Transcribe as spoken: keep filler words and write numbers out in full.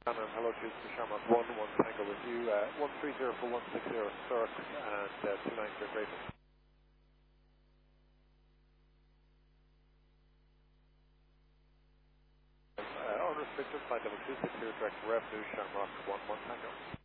And hello to the Shamrock one, one Tango with you, uh, one three zero for one six zero Cirque and uh, two nine zero Great. Uh, unrestricted, flight level two six zero direct revenue, Shamrock one, one Tango.